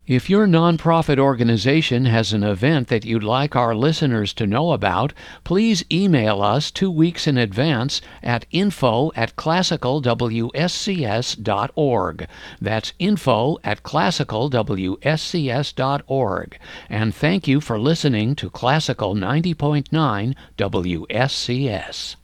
If your nonprofit organization has an event that you'd like our listeners to know about, please email us 2 weeks in advance at info@classicalwscs.org. That's info@classicalwscs.org. And thank you for listening to Classical 90.9 WSCS.